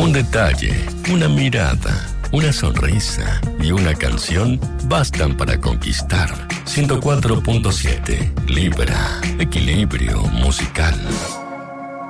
Un detalle, una mirada, una sonrisa y una canción bastan para conquistar. 104.7 Libra, equilibrio musical.